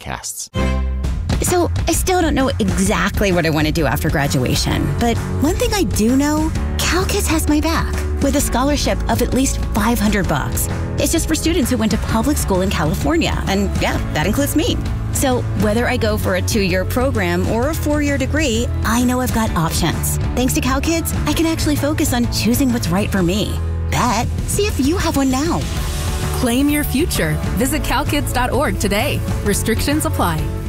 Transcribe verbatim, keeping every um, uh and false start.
podcasts. So I still don't know exactly what I want to do after graduation, but one thing I do know, CalKids has my back with a scholarship of at least five hundred bucks. It's just for students who went to public school in California, and yeah, that includes me. So whether I go for a two-year program or a four-year degree, I know I've got options. Thanks to CalKids, I can actually focus on choosing what's right for me. Bet, see if you have one now. Claim your future. Visit cal kids dot org today. Restrictions apply.